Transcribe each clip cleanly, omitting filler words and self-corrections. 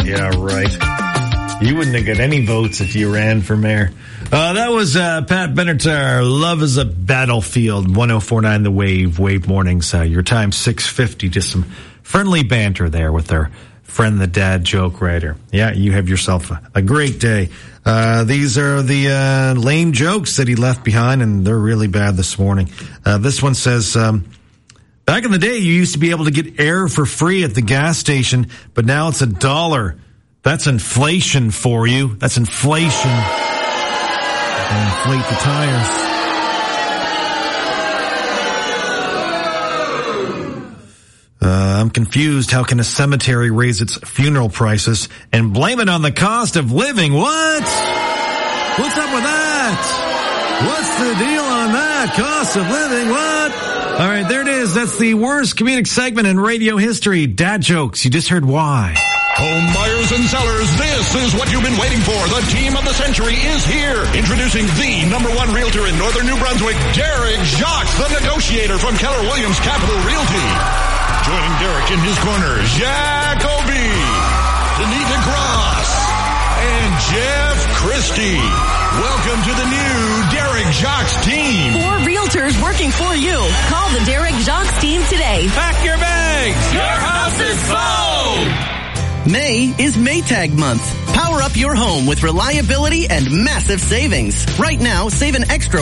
Yeah, right. You wouldn't have got any votes if you ran for mayor. That was Pat Benatar. Love is a Battlefield. 104.9 The Wave. Wave Mornings. Your time 6:50. Just some friendly banter there with our friend, the dad joke writer. Yeah, you have yourself a great day. These are the lame jokes that he left behind, and they're really bad this morning. This one says, back in the day, you used to be able to get air for free at the gas station, but now it's $1. That's inflation for you. That's inflation. Inflate the tires. I'm confused. How can a cemetery raise its funeral prices and blame it on the cost of living? What? What's up with that? What's the deal on that? Cost of living, what? All right, there it is. That's the worst comedic segment in radio history. Dad jokes. You just heard why. Home buyers and sellers, this is what you've been waiting for. The team of the century is here. Introducing the #1 realtor in northern New Brunswick, Derek Jacques, the negotiator from Keller Williams Capital Realty. Joining Derek in his corner, Jacoby, Danita Gross, and Jeff Christie. Welcome to the new Derek Jacques team. 4 realtors working for you. Call the Derek Jacques team today. Pack your bags. Your house is sold. May is Maytag month. Power up your home with reliability and massive savings. Right now, save an extra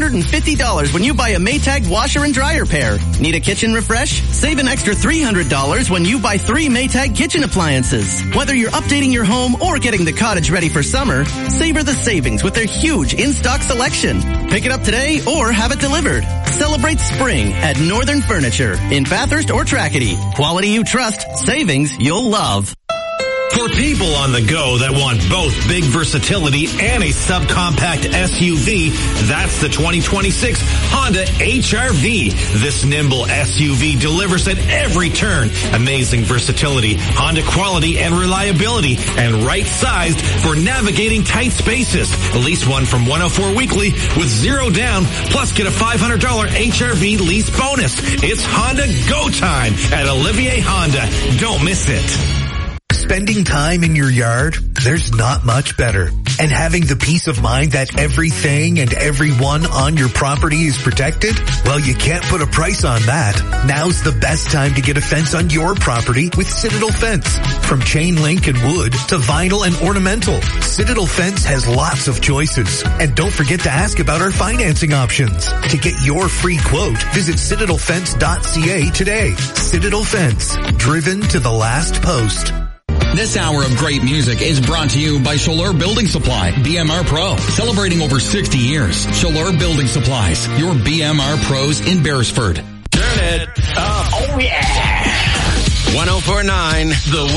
$150 when you buy a Maytag washer and dryer pair. Need a kitchen refresh? Save an extra $300 when you buy 3 Maytag kitchen appliances. Whether you're updating your home or getting the cottage ready for summer, savor the savings with their huge in-stock selection. Pick it up today or have it delivered. Celebrate spring at Northern Furniture in Bathurst or Trackety. Quality you trust, savings you'll love. For people on the go that want both big versatility and a subcompact SUV, that's the 2026 Honda HR-V. This nimble SUV delivers at every turn. Amazing versatility, Honda quality and reliability, and right-sized for navigating tight spaces. Lease one from 104 Weekly with 0 down, plus get a $500 HR-V lease bonus. It's Honda Go Time at Olivier Honda. Don't miss it. Spending time in your yard, there's not much better. And having the peace of mind that everything and everyone on your property is protected? Well, you can't put a price on that. Now's the best time to get a fence on your property with Citadel Fence. From chain link and wood to vinyl and ornamental, Citadel Fence has lots of choices. And don't forget to ask about our financing options. To get your free quote, visit citadelfence.ca today. Citadel Fence, driven to the last post. This hour of great music is brought to you by Chaleur Building Supply, BMR Pro. Celebrating over 60 years. Chaleur Building Supplies, your BMR pros in Beresford. Turn it up. Oh yeah. 104.9 The